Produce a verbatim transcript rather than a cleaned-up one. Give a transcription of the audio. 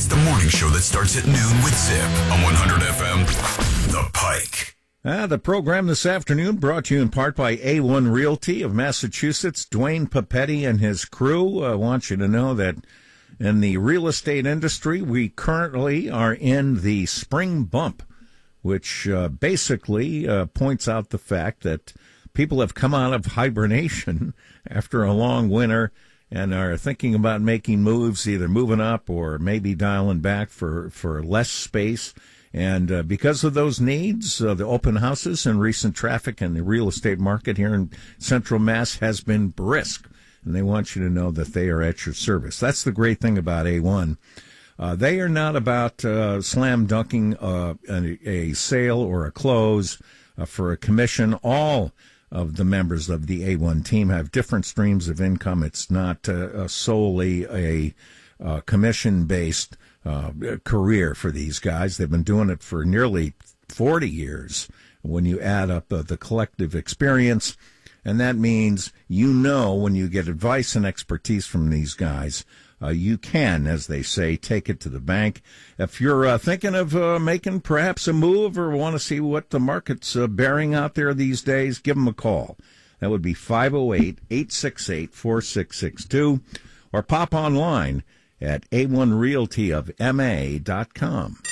the morning show that starts at noon with Zip on one hundred F M, The Pike. Uh, the program this afternoon brought to you in part by A one Realty of Massachusetts. Dwayne Papetti and his crew uh, want you to know that in the real estate industry, we currently are in the spring bump, which uh, basically uh, points out the fact that people have come out of hibernation after a long winter and are thinking about making moves, either moving up or maybe dialing back for, for less space. And uh, because of those needs, uh, the open houses and recent traffic in the real estate market here in Central Mass has been brisk. And they want you to know that they are at your service. That's the great thing about A one. Uh, they are not about uh, slam dunking uh, a, a sale or a close uh, for a commission. All of the members of the A one team have different streams of income. It's not uh, solely a uh, commission-based uh, career for these guys. They've been doing it for nearly forty years when you add up uh, the collective experience. And that means you know when you get advice and expertise from these guys, uh, you can, as they say, take it to the bank. If you're uh, thinking of uh, making perhaps a move or want to see what the market's uh, bearing out there these days, give them a call. That would be five oh eight, eight six eight, four six six two or pop online at A one Realty of M A dot com.